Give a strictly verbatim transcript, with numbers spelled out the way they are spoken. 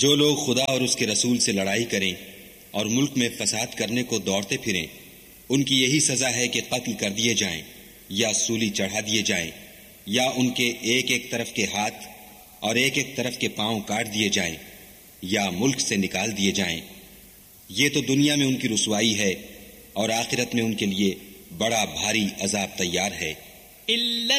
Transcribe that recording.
जो लोग खुदा और उसके रसूल से लड़ाई करें और मुल्क में फसाद करने को दौड़ते फिरें, उनकी यही सजा है कि कत्ल कर दिए जाएं या सूली चढ़ा दिए जाएं या उनके एक एक तरफ के हाथ और एक एक तरफ के पांव काट दिए जाएं या मुल्क से निकाल दिए जाएं। ये तो दुनिया में उनकी रुसवाई है और आखिरत में उनके लिए बड़ा भारी अजाब तैयार है।